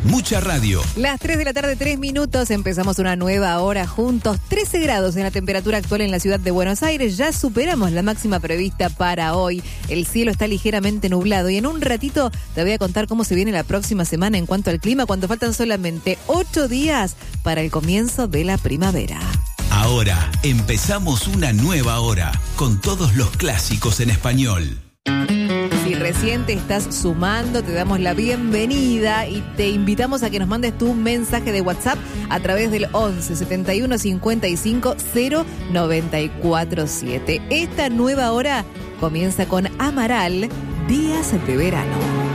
Mucha radio. Las 3 de la tarde, 3 minutos, empezamos una nueva hora juntos. 13 grados en la temperatura actual en la ciudad de Buenos Aires. Ya superamos la máxima prevista para hoy. El cielo está ligeramente nublado y en un ratito te voy a contar cómo se viene la próxima semana en cuanto al clima, cuando faltan solamente 8 días para el comienzo de la primavera. Ahora empezamos una nueva hora con todos los clásicos en español. Si recién te estás sumando, te damos la bienvenida y te invitamos a que nos mandes tu mensaje de WhatsApp a través del 11 71 55 0947. Esta nueva hora comienza con Amaral, Días de Verano.